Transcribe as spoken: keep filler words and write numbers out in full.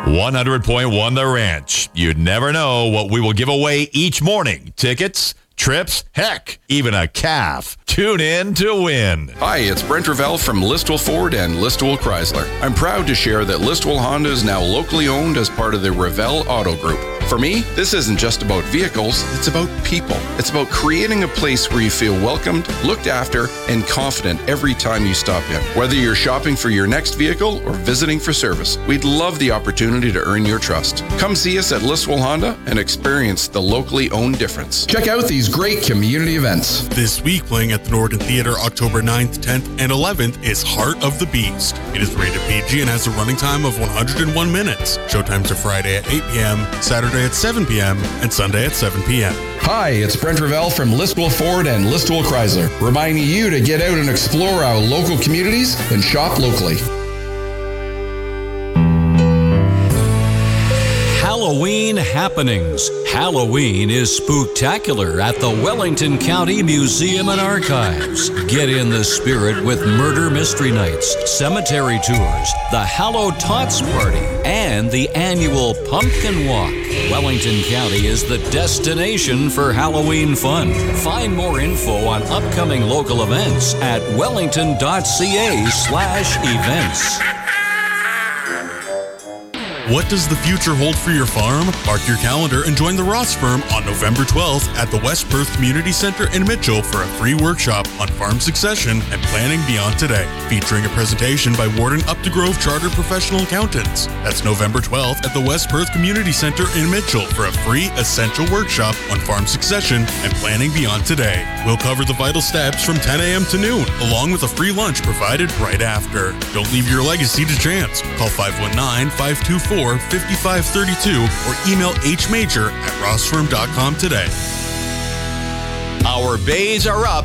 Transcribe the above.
one hundred point one The Ranch. You'd never know what we will give away each morning. Tickets, trips, heck, even a calf. Tune in to win. Hi, it's Brent Ravel from Listowel Ford and Listowel Chrysler. I'm proud to share that Listowel Honda is now locally owned as part of the Ravel Auto Group. For me, this isn't just about vehicles, it's about people. It's about creating a place where you feel welcomed, looked after, and confident every time you stop in. Whether you're shopping for your next vehicle or visiting for service, we'd love the opportunity to earn your trust. Come see us at Listowel Honda and experience the locally owned difference. Check out these great community events. This week, playing at the Norton Theatre October ninth, tenth, and eleventh is Heart of the Beast. It is rated P G and has a running time of one hundred one minutes. Showtimes are Friday at eight p.m., Saturday at seven p.m., and Sunday at seven p.m. Hi, it's Brent Ravel from Listowel Ford and Listowel Chrysler, reminding you to get out and explore our local communities and shop locally. Halloween happenings. Halloween is spooktacular at the Wellington County Museum and Archives. Get in the spirit with Murder Mystery Nights, cemetery tours, the Hallow Tots Party, and the annual Pumpkin Walk. Wellington County is the destination for Halloween fun. Find more info on upcoming local events at wellington.ca slash events. What does the future hold for your farm? Mark your calendar and join the Ross firm on November twelfth at the West Perth Community Center in Mitchell for a free workshop on farm succession and planning beyond today, featuring a presentation by Warden Updegrove Chartered Professional Accountants. That's November twelfth at the West Perth Community Center in Mitchell for a free essential workshop on farm succession and planning beyond today. We'll cover the vital steps from ten a.m. to noon, along with a free lunch provided right after. Don't leave your legacy to chance. Call five one nine, five two four, five five three two or email hmajor at rossfirm dot com today. Our bays are up